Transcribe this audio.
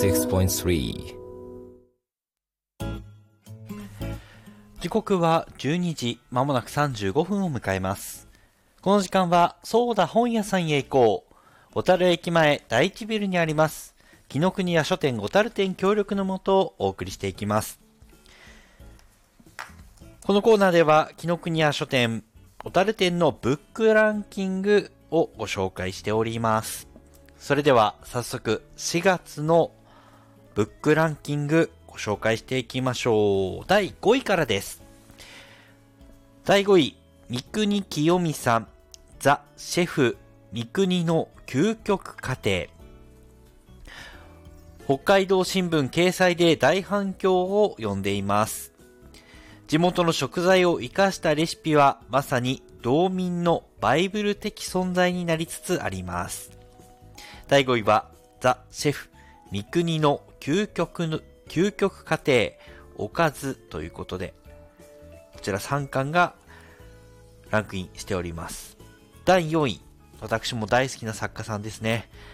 86.3。 時刻は12時、まもなく35分を迎えます。この時間は、そうだ本屋さんへ行こう。小樽駅前第一ビルにあります。紀ノ国屋書店小樽店協力のもとお送りしていきます。このコーナーでは、紀ノ国屋書店小樽店のブックランキングをご紹介しております。それでは、早速4月のブックランキングご紹介していきましょう。第5位からです。第5位、三國清三さん、ザ・シェフ、三國の究極家庭。北海道新聞掲載で大反響を呼んでいます。地元の食材を生かしたレシピはまさに道民のバイブル的存在になりつつあります。第5位はザ・シェフ、三國の究極家庭おかずということで、こちら3巻がランクインしております。第4位、私も大好きな作家さんですね。